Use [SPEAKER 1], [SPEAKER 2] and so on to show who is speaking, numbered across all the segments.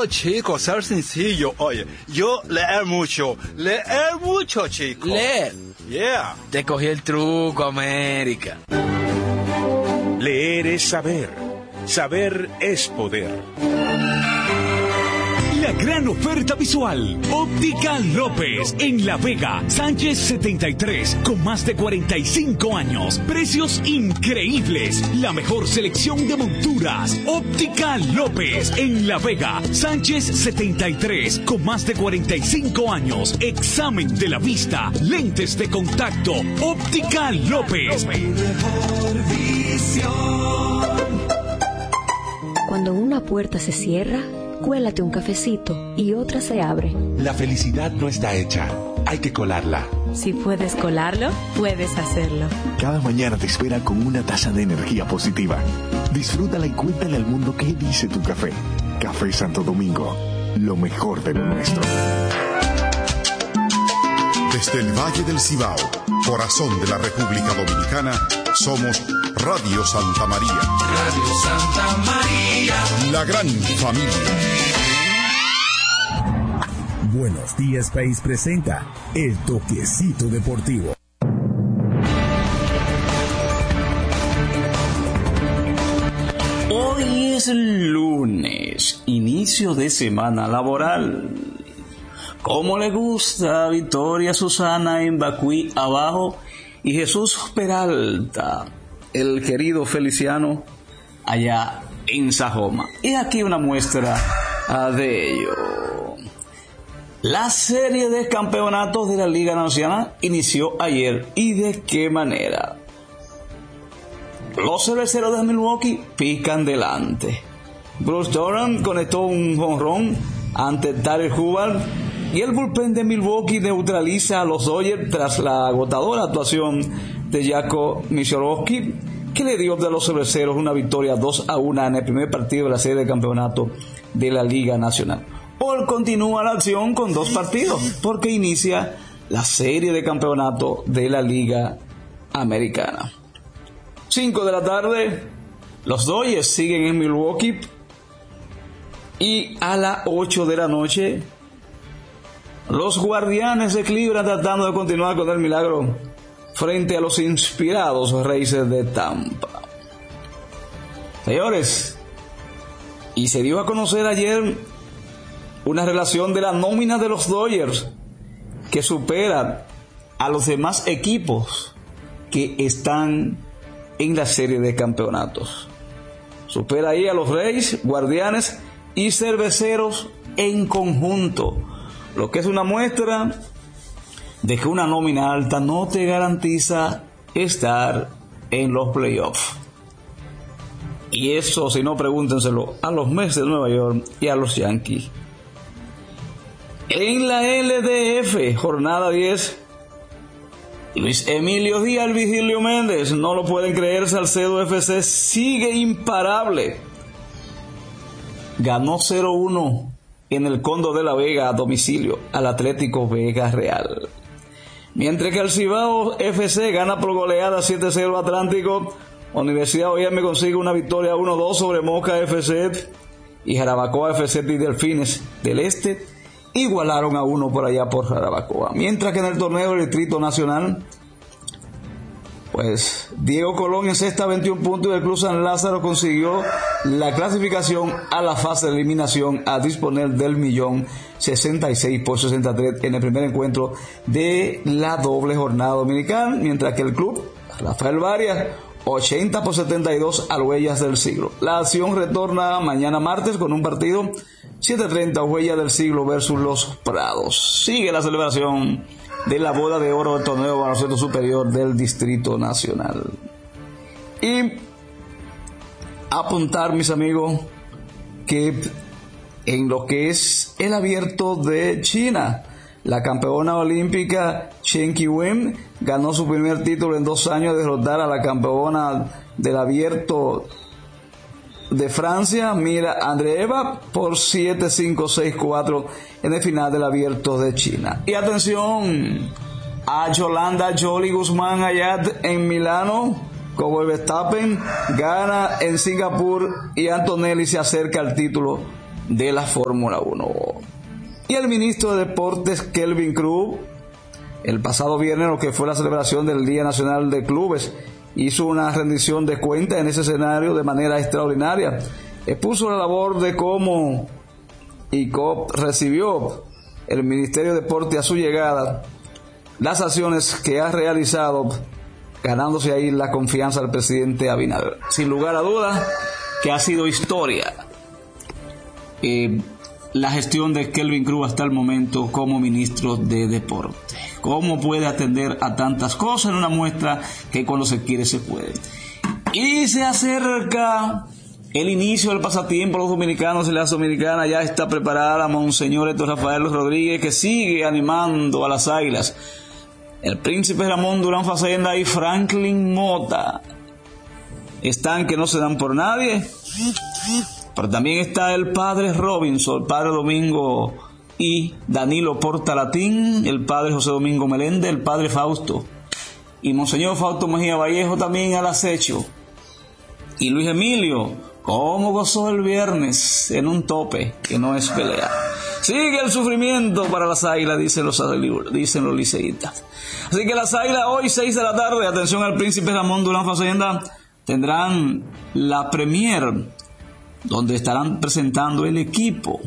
[SPEAKER 1] chico, ser sencillo. Oye, yo leer mucho, chico.
[SPEAKER 2] Leer.
[SPEAKER 1] Yeah.
[SPEAKER 2] Te cogí el truco, América.
[SPEAKER 3] Leer es saber. Saber es poder.
[SPEAKER 4] La gran oferta visual. Óptica López en La Vega, Sánchez 73, con más de 45 años. Precios increíbles. La mejor selección de monturas. Óptica López en La Vega, Sánchez 73, con más de 45 años. Examen de la vista, lentes de contacto. Óptica López.
[SPEAKER 5] Cuando una puerta se cierra, cuélate un cafecito y otra se abre.
[SPEAKER 6] La felicidad no está hecha, hay que colarla.
[SPEAKER 7] Si puedes colarlo, puedes hacerlo.
[SPEAKER 8] Cada mañana te espera con una taza de energía positiva. Disfrútala y cuéntale al mundo qué dice tu café. Café Santo Domingo, lo mejor de lo nuestro.
[SPEAKER 9] Desde el Valle del Cibao, corazón de la República Dominicana, somos Radio Santa María.
[SPEAKER 10] Radio Santa María.
[SPEAKER 9] La gran familia.
[SPEAKER 11] Buenos Días País presenta El Toquecito Deportivo.
[SPEAKER 12] Hoy es lunes, inicio de semana laboral. ¿Cómo le gusta Victoria Susana en Bacuí abajo y Jesús Peralta, el querido Feliciano, allá en Sajoma? Y aquí una muestra de ello. La serie de campeonatos de la Liga Nacional inició ayer. ¿Y de qué manera? Los cerveceros de Milwaukee pican delante. Bruce Doran conectó un jonrón ante Tyler Hubbard y el bullpen de Milwaukee neutraliza a los Dodgers tras la agotadora actuación de Jaco Misiorowski, que le dio a los cerveceros una victoria 2-1 en el primer partido de la serie de campeonato de la Liga Nacional. Hoy continúa la acción con dos partidos, porque inicia la serie de campeonato de la Liga Americana. 5 de la tarde, los Dodgers siguen en Milwaukee, y a las 8 de la noche, los Guardianes de Cleveland tratando de continuar con el milagro frente a los inspirados Racers de Tampa. Señores, y se dio a conocer ayer una relación de la nómina de los Dodgers que supera a los demás equipos que están en la serie de campeonatos. Supera ahí a los Reyes, Guardianes y Cerveceros en conjunto, lo que es una muestra de que una nómina alta no te garantiza estar en los playoffs. Y eso, si no, pregúntenselo a los Mets de Nueva York y a los Yankees. En la LDF, jornada 10, Luis Emilio Díaz, Vigilio Méndez, no lo pueden creer, Salcedo FC sigue imparable. Ganó 0-1 en el Cóndor de la Vega a domicilio al Atlético Vega Real. Mientras que el Cibao FC gana por goleada 7-0 Atlántico, Universidad OIM consigue una victoria 1-2 sobre Moca FC y Jarabacoa FC y Delfines del Este igualaron a 1 por allá por Jarabacoa. Mientras que en el torneo del Distrito Nacional, pues Diego Colón en sexta 21 puntos y el Club San Lázaro consiguió la clasificación a la fase de eliminación a disponer del 1.066.63 en el primer encuentro de la doble jornada dominical, mientras que el Club Rafael Varias 80-72 al Huellas del Siglo. La acción retorna mañana martes con un partido 7:30 Huellas del Siglo versus Los Prados. Sigue la celebración de la boda de oro del torneo de baloncesto superior del Distrito Nacional. Y apuntar, mis amigos, que en lo que es el abierto de China, la campeona olímpica Chen Qiwen ganó su primer título en 2 años de derrotar a la campeona del abierto de Francia, Mira Andreeva, por 7-5-6-4 en el final del abierto de China. Y atención a Yolanda Jolie Guzmán Ayat en Milano, como el Verstappen gana en Singapur y Antonelli se acerca al título de la Fórmula 1. Y el ministro de Deportes, Kelvin Cruz, el pasado viernes, lo que fue la celebración del Día Nacional de Clubes, hizo una rendición de cuentas en ese escenario de manera extraordinaria. Expuso la labor de cómo ICOP recibió el Ministerio de Deporte a su llegada, las acciones que ha realizado, ganándose ahí la confianza del presidente Abinader. Sin lugar a dudas que ha sido historia la gestión de Kelvin Cruz hasta el momento como ministro de Deporte. Cómo puede atender a tantas cosas en una muestra que cuando se quiere se puede. Y se acerca el inicio del pasatiempo. Los dominicanos y las dominicanas, ya está preparada Monseñor Héctor Rafael Rodríguez, que sigue animando a las Águilas. El príncipe Ramón Durán Facenda y Franklin Mota están que no se dan por nadie. Pero también está el padre Robinson, el padre Domingo y Danilo Portalatín, el padre José Domingo Meléndez, el padre Fausto y Monseñor Fausto Mejía Vallejo también al acecho. Y Luis Emilio, cómo gozó el viernes en un tope que no es pelea. Sigue el sufrimiento para las Águilas, dicen los liceístas. Así que las Águilas hoy 6 de la tarde, atención al príncipe Ramón Durán Facenda, tendrán la premier, donde estarán presentando el equipo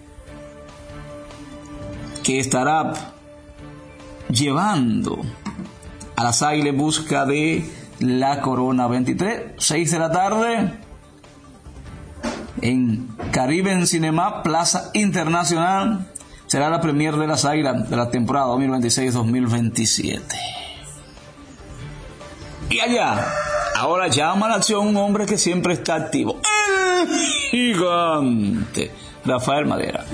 [SPEAKER 12] que estará llevando a las Águilas en busca de la Corona 23. 6 de la tarde en Caribe Cinema, Plaza Internacional, será la premier de las Águilas de la temporada 2026-2027. Y allá, ahora llama a la acción un hombre que siempre está activo, el gigante Rafael Madera.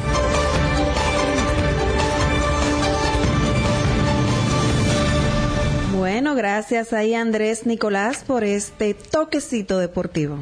[SPEAKER 13] Bueno, gracias ahí Andrés Nicolás por este toquecito deportivo.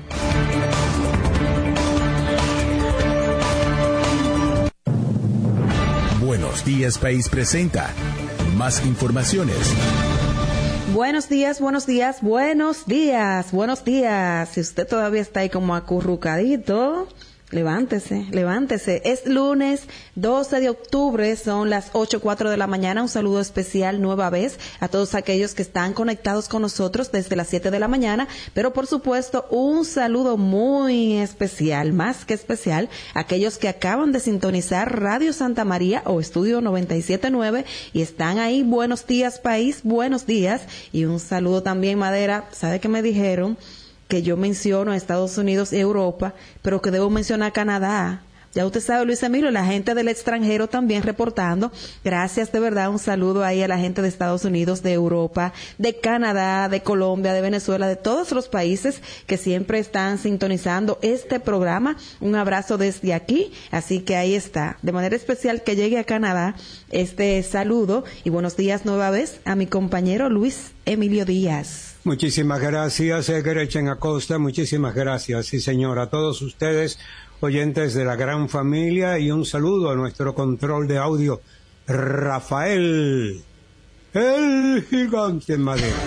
[SPEAKER 11] Buenos Días País presenta más informaciones.
[SPEAKER 13] Buenos días, buenos días, buenos días, buenos días. Si usted todavía está ahí como acurrucadito, levántese, levántese. Es lunes 12 de octubre, son las 8:04 de la mañana. Un saludo especial nueva vez a todos aquellos que están conectados con nosotros desde las 7 de la mañana, pero por supuesto un saludo muy especial, más que especial, a aquellos que acaban de sintonizar Radio Santa María o Estudio 97.9 y están ahí. Buenos días país, buenos días. Y un saludo también, Madera. ¿Sabe qué me dijeron? Que yo menciono a Estados Unidos y Europa, pero que debo mencionar a Canadá. Ya usted sabe, Luis Emilio, la gente del extranjero también reportando. Gracias, de verdad, un saludo ahí a la gente de Estados Unidos, de Europa, de Canadá, de Colombia, de Venezuela, de todos los países que siempre están sintonizando este programa. Un abrazo desde aquí, así que ahí está. De manera especial que llegue a Canadá este saludo y buenos días nueva vez a mi compañero Luis Emilio Díaz.
[SPEAKER 14] Muchísimas gracias, Gretchen Acosta, muchísimas gracias, sí señor, a todos ustedes, oyentes de la gran familia, y un saludo a nuestro control de audio, Rafael, el gigante Madera.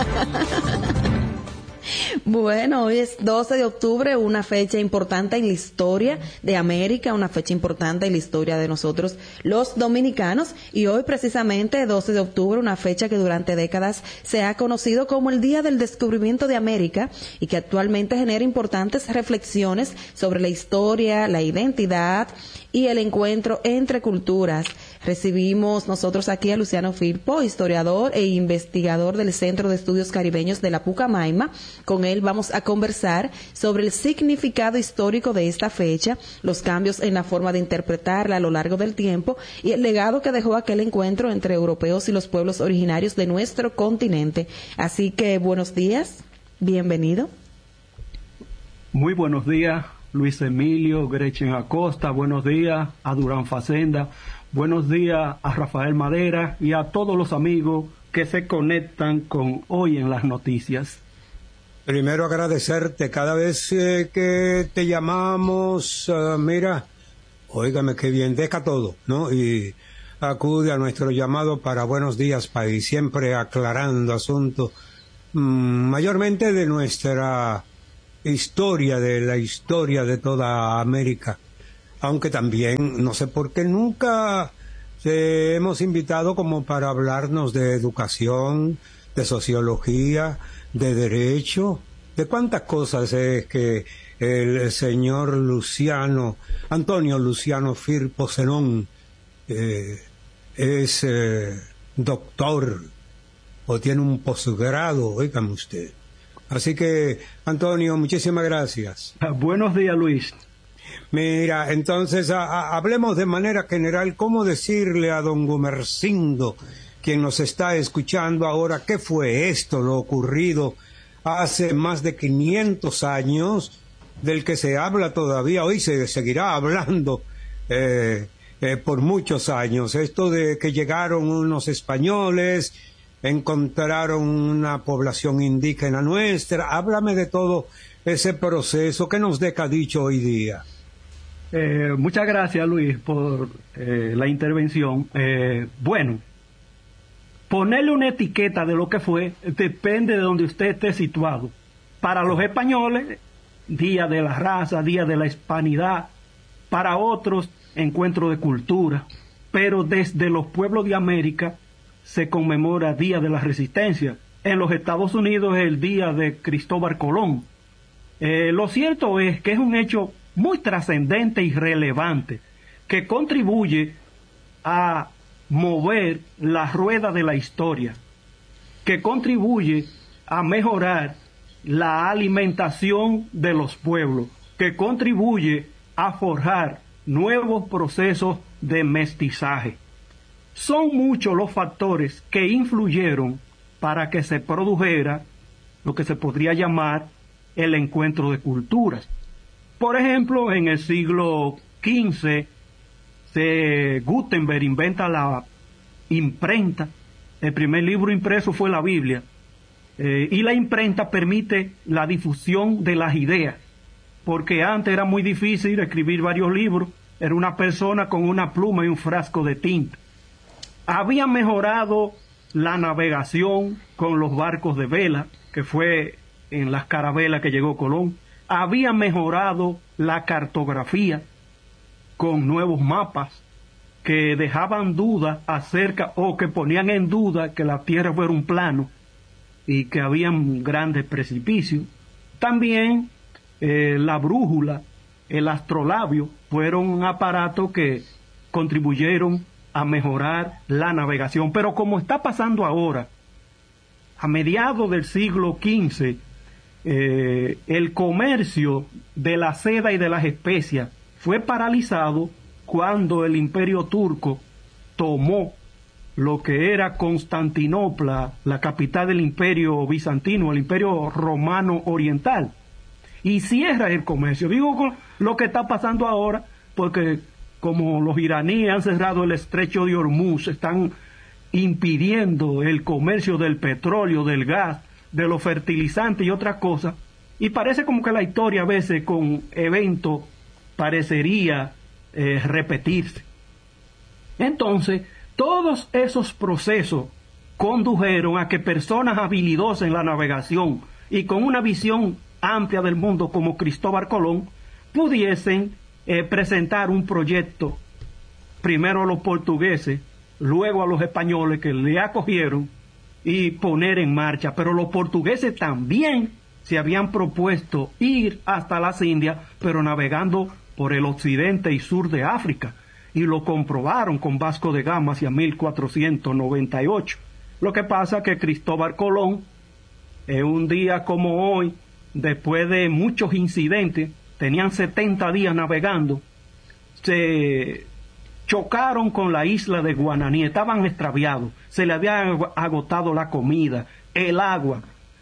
[SPEAKER 13] Bueno, hoy es 12 de octubre, una fecha importante en la historia de América, una fecha importante en la historia de nosotros los dominicanos, y hoy precisamente 12 de octubre, una fecha que durante décadas se ha conocido como el Día del Descubrimiento de América y que actualmente genera importantes reflexiones sobre la historia, la identidad y el encuentro entre culturas. Recibimos nosotros aquí a Luciano Firpo, historiador e investigador del Centro de Estudios Caribeños de la Pucamaima. Con él vamos a conversar sobre el significado histórico de esta fecha, los cambios en la forma de interpretarla a lo largo del tiempo y el legado que dejó aquel encuentro entre europeos y los pueblos originarios de nuestro continente. Así que buenos días, bienvenido.
[SPEAKER 15] Muy buenos días, Luis Emilio, Gretchen Acosta, buenos días a Durán Facenda, buenos días a Rafael Madera y a todos los amigos que se conectan con Hoy en las Noticias.
[SPEAKER 14] Primero agradecerte cada vez que te llamamos, mira, óigame qué bien, deja todo, ¿no? Y acude a nuestro llamado para Buenos Días País, siempre aclarando asuntos mayormente de nuestra historia, de la historia de toda América. aunque también no sé por qué nunca hemos invitado como para hablarnos de educación, de sociología, de derecho, de cuántas cosas es que el señor Antonio Luciano Firpo Zenón es doctor o tiene un posgrado, óigame usted. Así que, Antonio, muchísimas gracias.
[SPEAKER 15] Buenos días, Luis.
[SPEAKER 14] Mira, entonces hablemos de manera general, ¿cómo decirle a don Gumersindo, quien nos está escuchando ahora, qué fue esto, lo ocurrido hace más de 500 años, del que se habla todavía, hoy se seguirá hablando por muchos años, esto de que llegaron unos españoles, encontraron una población indígena nuestra? Háblame de todo ese proceso, ¿qué nos deja dicho hoy día?
[SPEAKER 15] Muchas gracias, Luis, por la intervención. Bueno, ponerle una etiqueta de lo que fue depende de donde usted esté situado. Para los españoles, Día de la Raza, Día de la Hispanidad. Para otros, Encuentro de Cultura. Pero desde los pueblos de América se conmemora Día de la Resistencia. En los Estados Unidos es el Día de Cristóbal Colón. Lo cierto es que es un hecho muy trascendente y relevante que contribuye a mover la rueda de la historia, que contribuye a mejorar la alimentación de los pueblos, que contribuye a forjar nuevos procesos de mestizaje. Son muchos los factores que influyeron para que se produjera lo que se podría llamar el encuentro de culturas. Por ejemplo, en el siglo XV, Gutenberg inventa la imprenta. El primer libro impreso fue la Biblia. Y la imprenta permite la difusión de las ideas, porque antes era muy difícil escribir varios libros. Era una persona con una pluma y un frasco de tinta. Había mejorado la navegación con los barcos de vela, que fue en las carabelas que llegó Colón. Había mejorado la cartografía con nuevos mapas que dejaban dudas acerca, o que ponían en duda que la tierra fuera un plano y que habían grandes precipicios. También la brújula, el astrolabio, fueron aparatos que contribuyeron a mejorar la navegación. Pero como está pasando ahora, a mediados del siglo XV, el comercio de la seda y de las especias fue paralizado cuando el Imperio Turco tomó lo que era Constantinopla, la capital del Imperio Bizantino, el Imperio Romano Oriental, y cierra el comercio. Digo lo que está pasando ahora porque como los iraníes han cerrado el estrecho de Hormuz, están impidiendo el comercio del petróleo, del gas, de los fertilizantes y otras cosas, y parece como que la historia a veces con eventos parecería repetirse. Entonces, todos esos procesos condujeron a que personas habilidosas en la navegación y con una visión amplia del mundo como Cristóbal Colón pudiesen presentar un proyecto, primero a los portugueses, luego a los españoles que le acogieron, y poner en marcha. Pero los portugueses también se habían propuesto ir hasta las Indias, pero navegando por el occidente y sur de África, y lo comprobaron con Vasco de Gama hacia 1498. Lo que pasa que Cristóbal Colón, un día como hoy, después de muchos incidentes, tenían 70 días navegando, se chocaron con la isla de Guananí, estaban extraviados, se le había agotado la comida, el agua,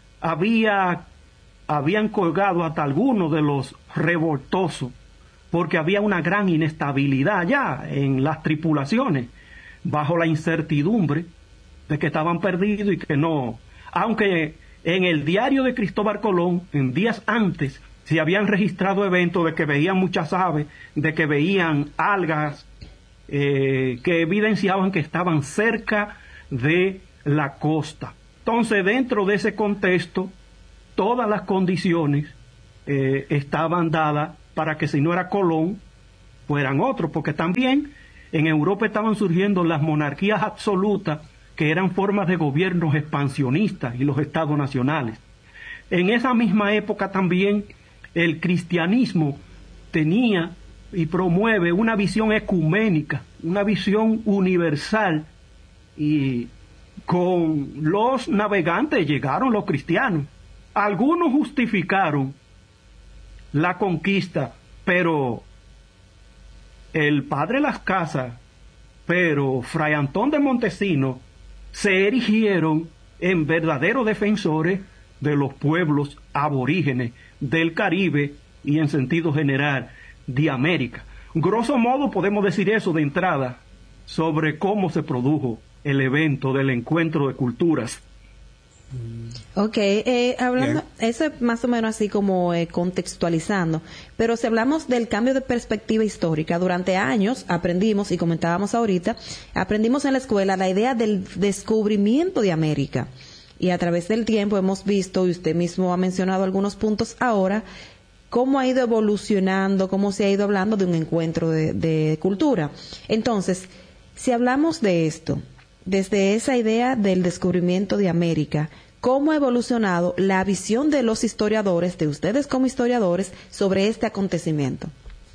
[SPEAKER 15] habían colgado hasta algunos de los revoltosos, porque había una gran inestabilidad ya en las tripulaciones, bajo la incertidumbre de que estaban perdidos y que no, aunque en el diario de Cristóbal Colón, en días antes, se habían registrado eventos de que veían muchas aves, de que veían algas, que evidenciaban que estaban cerca de la costa. Entonces, dentro de ese contexto, todas las condiciones estaban dadas para que, si no era Colón, pues eran otros, porque también en Europa estaban surgiendo las monarquías absolutas, que eran formas de gobiernos expansionistas, y los estados nacionales. En esa misma época también el cristianismo tenía y promueve una visión ecuménica, una visión universal, y con los navegantes llegaron los cristianos. Algunos justificaron la conquista, pero el padre Las Casas, pero Fray Antón de Montesinos, se erigieron en verdaderos defensores de los pueblos aborígenes del Caribe y en sentido general de América. Grosso modo podemos decir eso de entrada sobre cómo se produjo el evento del encuentro de culturas.
[SPEAKER 13] Ok, hablando, eso es más o menos así como contextualizando, pero si hablamos del cambio de perspectiva histórica, durante años aprendimos, y comentábamos ahorita, aprendimos en la escuela la idea del descubrimiento de América, y a través del tiempo hemos visto, y usted mismo ha mencionado algunos puntos ahora, cómo ha ido evolucionando, cómo se ha ido hablando de un encuentro de cultura. Entonces, si hablamos de esto, desde esa idea del descubrimiento de América, ¿cómo ha evolucionado la visión de los historiadores, de ustedes como historiadores, sobre este acontecimiento?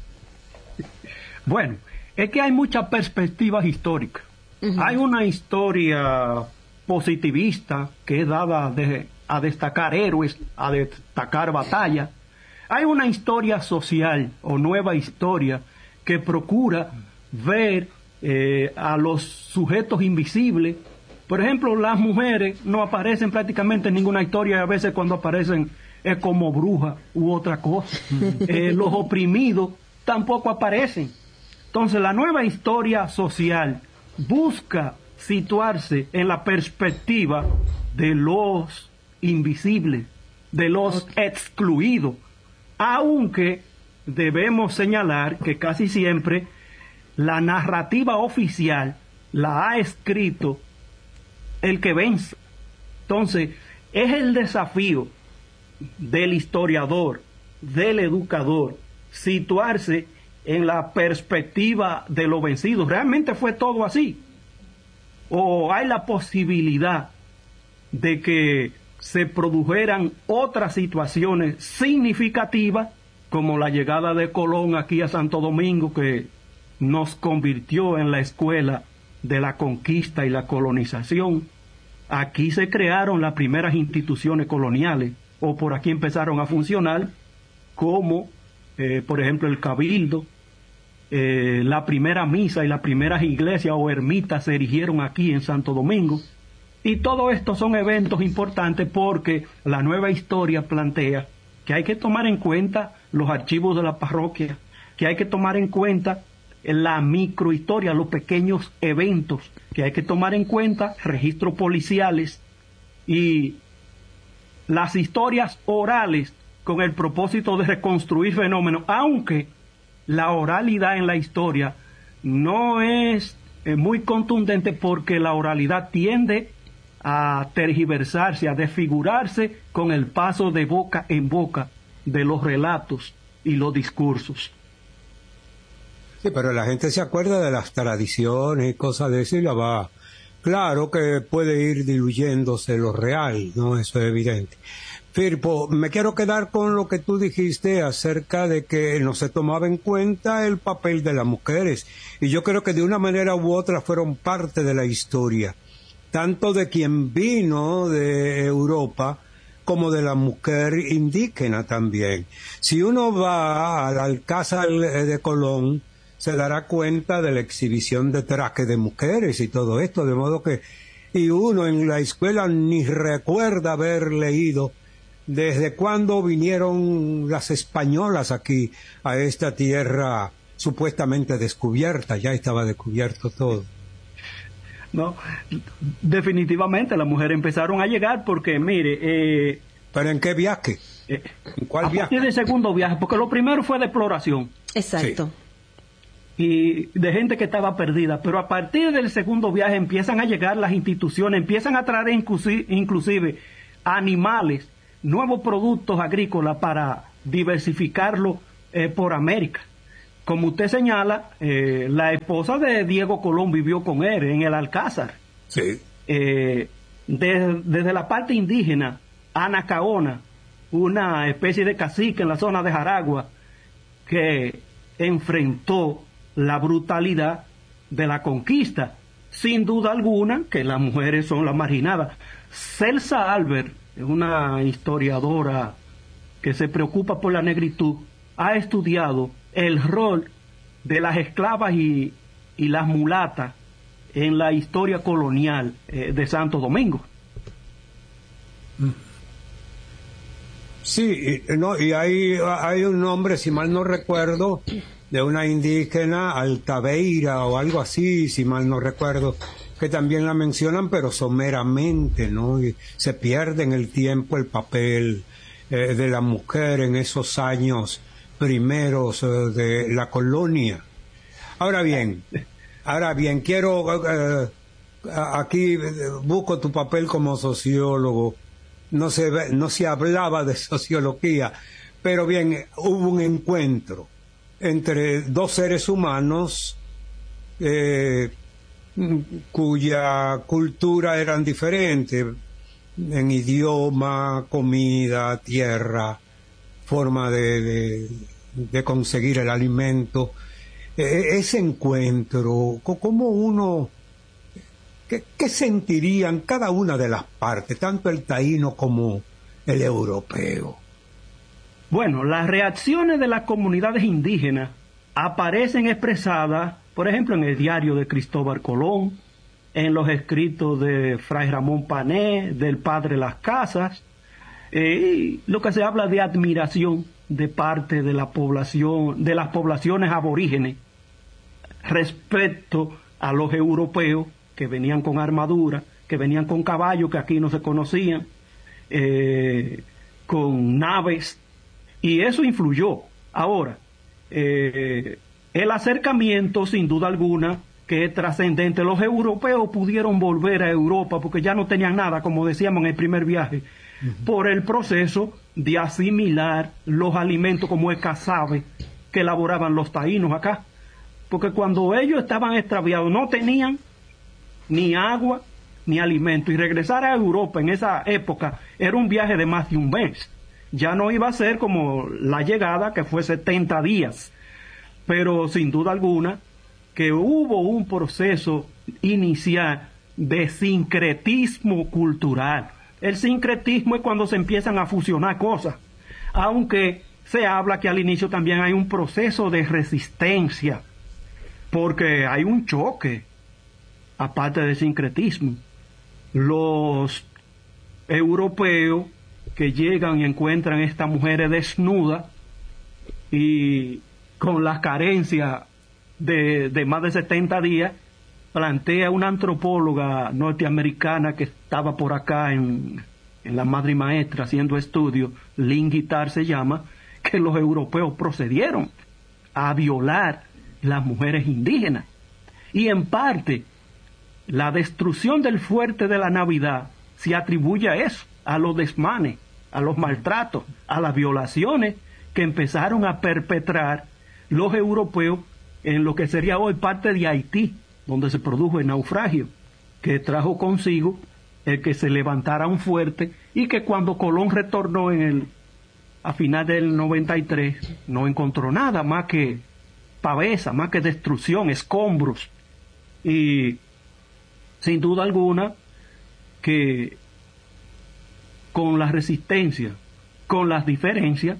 [SPEAKER 15] Bueno, es que hay muchas perspectivas históricas. Hay una historia positivista que es dada a destacar héroes, a destacar batallas. Hay una historia social o nueva historia que procura ver a los sujetos invisibles. Por ejemplo, las mujeres no aparecen prácticamente en ninguna historia, y a veces cuando aparecen es como brujas u otra cosa. Los oprimidos tampoco aparecen. Entonces, la nueva historia social busca situarse en la perspectiva de los invisibles, de los excluidos, aunque debemos señalar que casi siempre la narrativa oficial la ha escrito el que vence. Entonces, es el desafío del historiador, del educador, situarse en la perspectiva de los vencidos. ¿Realmente fue todo así? ¿O hay la posibilidad de que se produjeran otras situaciones significativas, como la llegada de Colón aquí a Santo Domingo, que nos convirtió en la escuela de la conquista y la colonización? Aquí se crearon las primeras instituciones coloniales, o por aquí empezaron a funcionar, como por ejemplo el Cabildo, la primera misa y las primeras iglesias o ermitas se erigieron aquí en Santo Domingo. Y todo esto son eventos importantes porque la nueva historia plantea que hay que tomar en cuenta los archivos de la parroquia, que hay que tomar en cuenta la microhistoria, los pequeños eventos, que hay que tomar en cuenta registros policiales y las historias orales con el propósito de reconstruir fenómenos, aunque la oralidad en la historia no es muy contundente, porque la oralidad tiende a tergiversarse, a desfigurarse con el paso de boca en boca de los relatos y los discursos.
[SPEAKER 14] Sí, pero la gente se acuerda de las tradiciones y cosas de eso y la va... Claro que puede ir diluyéndose lo real, ¿no? Eso es evidente. Firpo, me quiero quedar con lo que tú dijiste acerca de que no se tomaba en cuenta el papel de las mujeres. Y yo creo que de una manera u otra fueron parte de la historia, tanto de quien vino de Europa como de la mujer indígena también. Si uno va al Alcázar de Colón, se dará cuenta de la exhibición de trajes de mujeres y todo esto, de modo que, y uno en la escuela ni recuerda haber leído desde cuándo vinieron las españolas aquí a esta tierra supuestamente descubierta. Ya estaba descubierto todo.
[SPEAKER 15] No, definitivamente las mujeres empezaron a llegar porque, mire...
[SPEAKER 14] ¿Pero en qué viaje? ¿En cuál viaje? A
[SPEAKER 15] partir del segundo viaje, porque lo primero fue de exploración.
[SPEAKER 13] Exacto.
[SPEAKER 14] Sí.
[SPEAKER 15] Y de gente que estaba perdida, pero a partir del segundo viaje empiezan a llegar las instituciones, empiezan a traer inclusive animales, nuevos productos agrícolas para diversificarlo por América. como usted señala, la esposa de Diego Colón vivió con él en el Alcázar.
[SPEAKER 14] Sí.
[SPEAKER 15] Desde la parte indígena, Anacaona, una especie de cacique en la zona de Jaragua, que enfrentó la brutalidad de la conquista. Sin duda alguna que las mujeres son las marginadas. Celsa Albert, una historiadora que se preocupa por la negritud, ha estudiado el rol de las esclavas y las mulatas en la historia colonial de Santo Domingo.
[SPEAKER 14] Sí, y hay un nombre, si mal no recuerdo, de una indígena, Altaveira o algo así, si mal no recuerdo, que también la mencionan, pero someramente, ¿no? Y se pierde en el tiempo el papel de la mujer en esos años primeros de la colonia. Ahora bien, quiero, aquí busco tu papel como sociólogo. No se hablaba de sociología, pero bien, hubo un encuentro entre dos seres humanos cuya cultura eran diferentes en idioma, comida, tierra, forma de conseguir el alimento. Ese encuentro, ¿cómo uno... ¿Qué sentirían cada una de las partes, tanto el taíno como el europeo?
[SPEAKER 15] Bueno, las reacciones de las comunidades indígenas aparecen expresadas, por ejemplo, en el diario de Cristóbal Colón, en los escritos de Fray Ramón Pané, del padre Las Casas, lo que se habla de admiración de parte de la población, de las poblaciones aborígenes respecto a los europeos que venían con armadura, que venían con caballos que aquí no se conocían, con naves, y eso influyó. Ahora, el acercamiento, sin duda alguna, que es trascendente. Los europeos pudieron volver a Europa porque ya no tenían nada, como decíamos en el primer viaje, por el proceso de asimilar los alimentos como el casabe que elaboraban los taínos acá. Porque cuando ellos estaban extraviados no tenían ni agua ni alimento, y regresar a Europa en esa época era un viaje de más de un mes. Ya no iba a ser como la llegada, que fue 70 días, pero sin duda alguna que hubo un proceso inicial de sincretismo cultural. El sincretismo es cuando se empiezan a fusionar cosas, aunque se habla que al inicio también hay un proceso de resistencia, porque hay un choque. Aparte del sincretismo, los europeos que llegan y encuentran a estas mujeres desnudas y con las carencias de más de 70 días, plantea una antropóloga norteamericana que estaba por acá en la Madre Maestra haciendo estudios, Lynn Guitar se llama, que los europeos procedieron a violar las mujeres indígenas. Y en parte, la destrucción del fuerte de la Navidad se atribuye a eso, a los desmanes, a los maltratos, a las violaciones que empezaron a perpetrar los europeos en lo que sería hoy parte de Haití, donde se produjo el naufragio, que trajo consigo el que se levantara un fuerte, y que cuando Colón retornó a final del 93, no encontró nada más que pavesa, más que destrucción, escombros. Y sin duda alguna que con la resistencia, con las diferencias,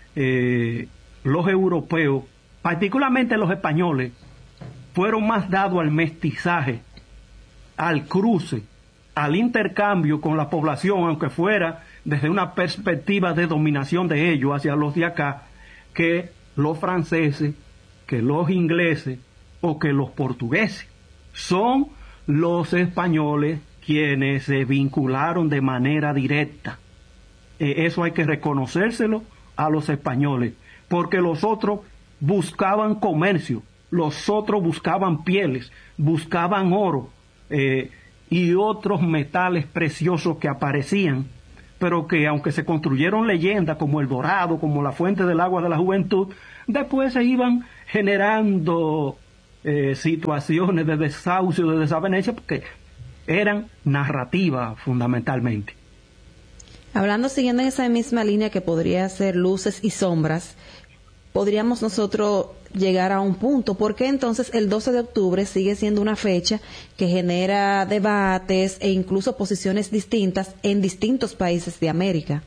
[SPEAKER 15] los europeos, particularmente los españoles, fueron más dados al mestizaje, al cruce, al intercambio con la población, aunque fuera desde una perspectiva de dominación de ellos hacia los de acá, que los franceses, que los ingleses o que los portugueses. Son los españoles quienes se vincularon de manera directa. Eso hay que reconocérselo a los españoles, porque los otros buscaban comercio, los otros buscaban pieles, buscaban oro y otros metales preciosos que aparecían pero que aunque se construyeron leyendas como El Dorado, como la fuente del agua de la juventud, después se iban generando situaciones de desahucio, de desavenencia, porque eran narrativas fundamentalmente.
[SPEAKER 13] Hablando, siguiendo en esa misma línea que podría ser luces y sombras, podríamos nosotros llegar a un punto. ¿Por qué entonces el 12 de octubre sigue siendo una fecha que genera debates e incluso posiciones distintas en distintos países de América?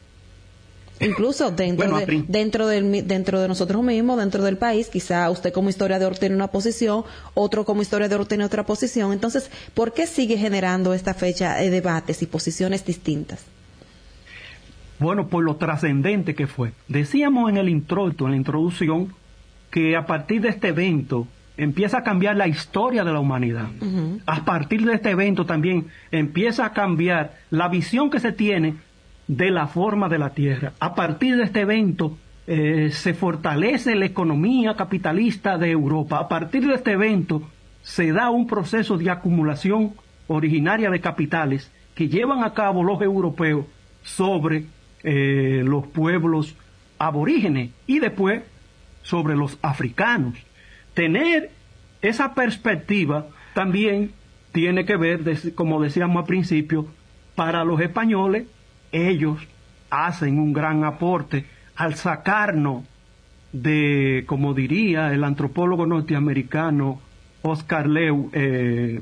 [SPEAKER 13] Incluso dentro de nosotros mismos, dentro del país, quizá usted como historiador tiene una posición, otro como historiador tiene otra posición. Entonces, ¿por qué sigue generando esta fecha de debates y posiciones distintas?
[SPEAKER 15] Bueno, por lo trascendente que fue. Decíamos en la introducción, que a partir de este evento empieza a cambiar la historia de la humanidad. Uh-huh. A partir de este evento también empieza a cambiar la visión que se tiene de la forma de la Tierra. A partir de este evento se fortalece la economía capitalista de Europa. A partir de este evento se da un proceso de acumulación originaria de capitales que llevan a cabo los europeos sobre los pueblos aborígenes y después sobre los africanos. Tener esa perspectiva también tiene que ver, como decíamos al principio, para los españoles, ellos hacen un gran aporte al sacarnos de, como diría el antropólogo norteamericano Oscar Lewis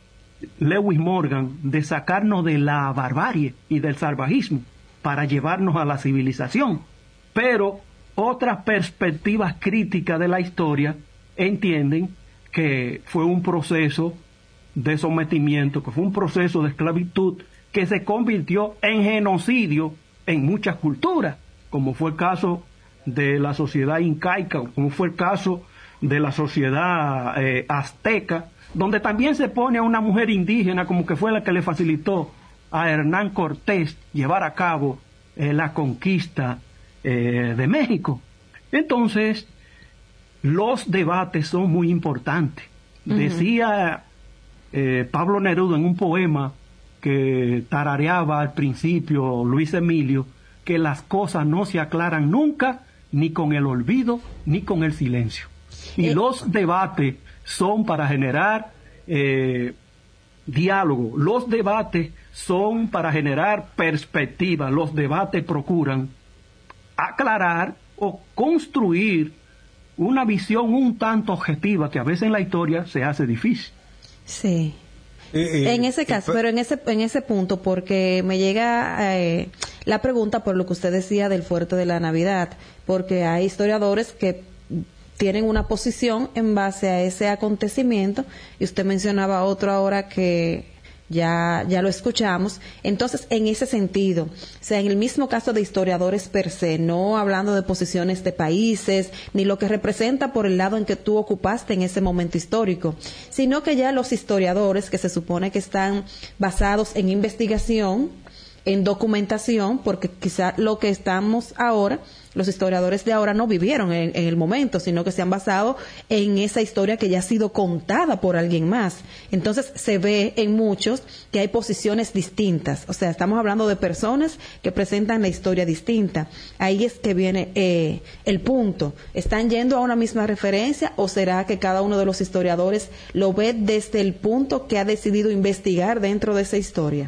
[SPEAKER 15] Morgan, de sacarnos de la barbarie y del salvajismo para llevarnos a la civilización. Pero otras perspectivas críticas de la historia entienden que fue un proceso de sometimiento, que fue un proceso de esclavitud que se convirtió en genocidio en muchas culturas, como fue el caso de la sociedad incaica, como fue el caso de la sociedad azteca, donde también se pone a una mujer indígena como que fue la que le facilitó a Hernán Cortés llevar a cabo la conquista de México. Entonces, los debates son muy importantes. Uh-huh. Decía Pablo Neruda en un poema que tarareaba al principio Luis Emilio, que las cosas no se aclaran nunca, ni con el olvido, ni con el silencio. Y los debates son para generar diálogo, los debates son para generar perspectiva, los debates procuran aclarar o construir una visión un tanto objetiva que a veces en la historia se hace difícil.
[SPEAKER 13] Sí. En ese caso, pero en ese punto, porque me llega la pregunta por lo que usted decía del Fuerte de la Navidad, porque hay historiadores que tienen una posición en base a ese acontecimiento, y usted mencionaba otro ahora que ya lo escuchamos. Entonces, en ese sentido, o sea, en el mismo caso de historiadores per se, no hablando de posiciones de países, ni lo que representa por el lado en que tú ocupaste en ese momento histórico, sino que ya los historiadores que se supone que están basados en investigación, en documentación, porque quizá lo que estamos ahora, los historiadores de ahora no vivieron en el momento, sino que se han basado en esa historia que ya ha sido contada por alguien más. Entonces se ve en muchos que hay posiciones distintas, o sea, estamos hablando de personas que presentan la historia distinta. Ahí es que viene el punto. ¿Están yendo a una misma referencia o será que cada uno de los historiadores lo ve desde el punto que ha decidido investigar dentro de esa historia?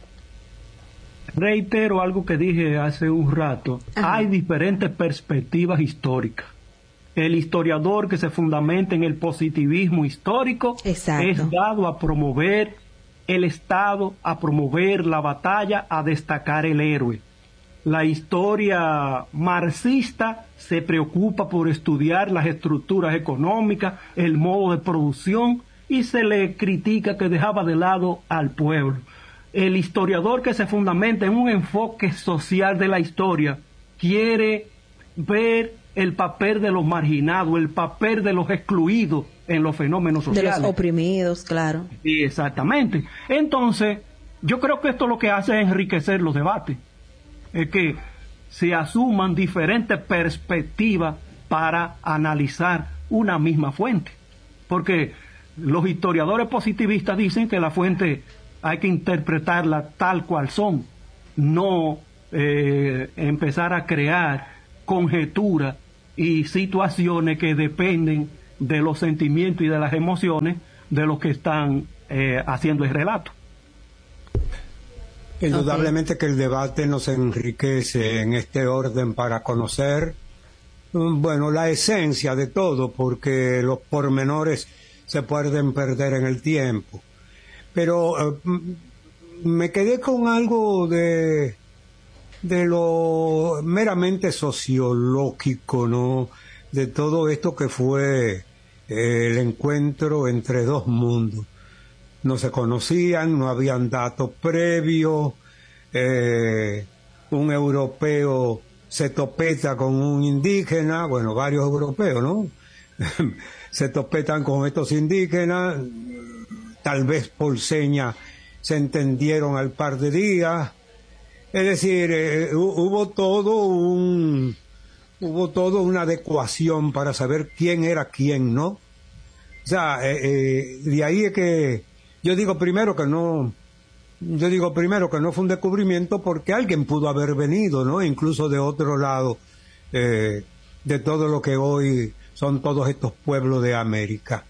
[SPEAKER 15] Reitero algo que dije hace un rato. Ajá. Hay diferentes perspectivas históricas. El historiador que se fundamenta en el positivismo histórico Exacto. es dado a promover el Estado, a promover la batalla, a destacar el héroe. La historia marxista se preocupa por estudiar las estructuras económicas, el modo de producción, y se le critica que dejaba de lado al pueblo. El historiador que se fundamenta en un enfoque social de la historia quiere ver el papel de los marginados, el papel de los excluidos en los fenómenos sociales.
[SPEAKER 13] De los oprimidos, claro.
[SPEAKER 15] Sí, exactamente. Entonces, yo creo que esto lo que hace es enriquecer los debates. Es que se asuman diferentes perspectivas para analizar una misma fuente. Porque los historiadores positivistas dicen que la fuente hay que interpretarla tal cual son. no empezar a crear conjeturas y situaciones que dependen de los sentimientos y de las emociones de los que están haciendo el relato.
[SPEAKER 14] Indudablemente que el debate nos enriquece en este orden para conocer, bueno, la esencia de todo, porque los pormenores se pueden perder en el tiempo. Pero me quedé con algo de lo meramente sociológico, ¿no? De todo esto que fue el encuentro entre dos mundos. No se conocían, no habían datos previos, un europeo se topeta con un indígena, bueno, varios europeos, ¿no? Se topetan con estos indígenas, tal vez por señas se entendieron al par de días. Es decir, hubo todo una adecuación para saber quién era quién, ¿no? O sea, de ahí es que yo digo primero que no fue un descubrimiento, porque alguien pudo haber venido, ¿no? Incluso de otro lado, de todo lo que hoy son todos estos pueblos de América.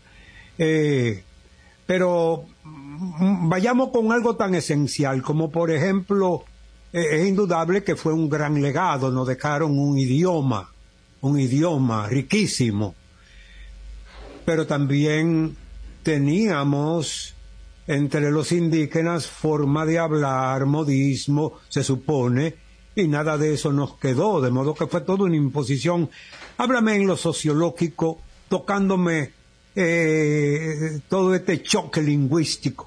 [SPEAKER 14] Pero vayamos con algo tan esencial como, por ejemplo, es indudable que fue un gran legado, nos dejaron un idioma riquísimo, pero también teníamos entre los indígenas forma de hablar, modismo, se supone, y nada de eso nos quedó, de modo que fue toda una imposición. Háblame en lo sociológico, tocándome todo este choque lingüístico.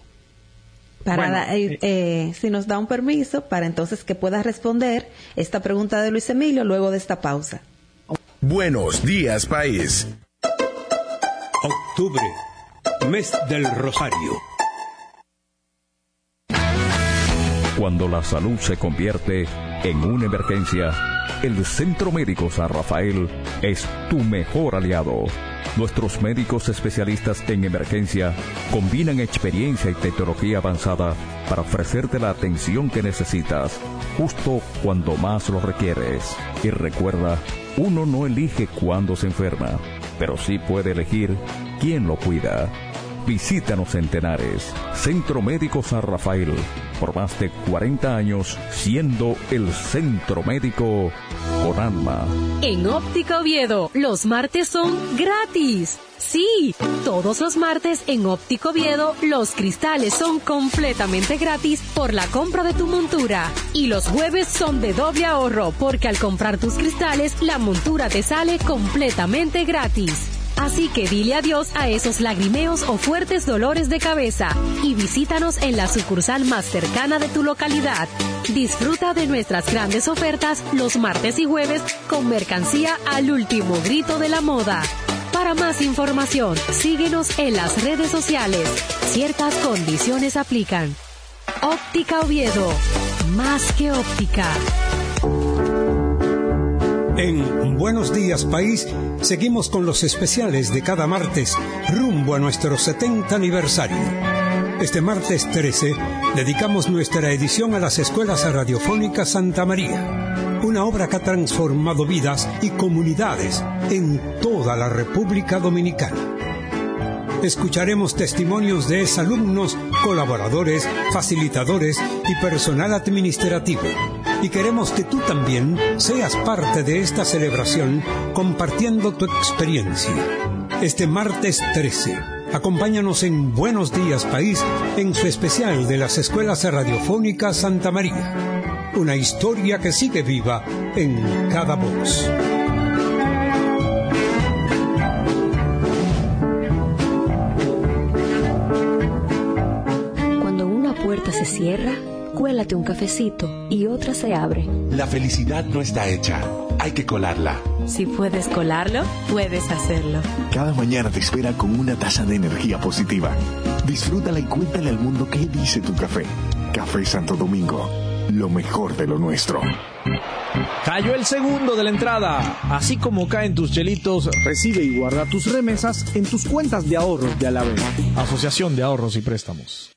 [SPEAKER 13] Si nos da un permiso, para entonces que pueda responder esta pregunta de Luis Emilio luego de esta pausa.
[SPEAKER 11] Buenos días, país.
[SPEAKER 14] Octubre, mes del Rosario.
[SPEAKER 16] Cuando la salud se convierte en una emergencia, el Centro Médico San Rafael es tu mejor aliado. Nuestros médicos especialistas en emergencia combinan experiencia y tecnología avanzada para ofrecerte la atención que necesitas, justo cuando más lo requieres. Y recuerda, uno no elige cuándo se enferma, pero sí puede elegir quién lo cuida. Visítanos en Tenares, Centro Médico San Rafael, por más de 40 años siendo el centro médico con alma.
[SPEAKER 17] En Óptica Oviedo, los martes son gratis. Sí, todos los martes en Óptica Oviedo, los cristales son completamente gratis por la compra de tu montura. Y los jueves son de doble ahorro, porque al comprar tus cristales, la montura te sale completamente gratis. Así que dile adiós a esos lagrimeos o fuertes dolores de cabeza y visítanos en la sucursal más cercana de tu localidad. Disfruta de nuestras grandes ofertas los martes y jueves con mercancía al último grito de la moda. Para más información, síguenos en las redes sociales. Ciertas condiciones aplican. Óptica Oviedo, más que óptica.
[SPEAKER 14] En Buenos Días País seguimos con los especiales de cada martes rumbo a nuestro 70 aniversario. Este martes 13 dedicamos nuestra edición a las escuelas radiofónicas Santa María, una obra que ha transformado vidas y comunidades en toda la República Dominicana. Escucharemos testimonios de exalumnos, colaboradores, facilitadores y personal administrativo. Y queremos que tú también seas parte de esta celebración compartiendo tu experiencia. Este martes 13, acompáñanos en Buenos Días País en su especial de las escuelas radiofónicas Santa María. Una historia que sigue viva en cada voz.
[SPEAKER 5] Cuando una puerta se cierra, cuélate un cafecito y otra se abre.
[SPEAKER 6] La felicidad no está hecha, hay que colarla.
[SPEAKER 7] Si puedes colarlo, puedes hacerlo.
[SPEAKER 8] Cada mañana te espera con una taza de energía positiva. Disfrútala y cuéntale al mundo qué dice tu café. Café Santo Domingo, lo mejor de lo nuestro.
[SPEAKER 18] Cayó el segundo de la entrada. Así como caen tus chelitos, recibe y guarda tus remesas en tus cuentas de ahorros de Alavés, Asociación de Ahorros y Préstamos.